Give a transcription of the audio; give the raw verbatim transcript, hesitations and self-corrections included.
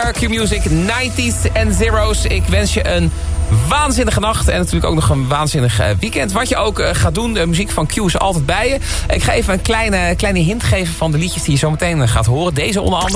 R Q-Music, nineties en zero's. Ik wens je een waanzinnige nacht en natuurlijk ook nog een waanzinnig weekend. Wat je ook uh, gaat doen, de muziek van Q is altijd bij je. Ik ga even een kleine, kleine hint geven van de liedjes die je zo meteen gaat horen. Deze onder andere.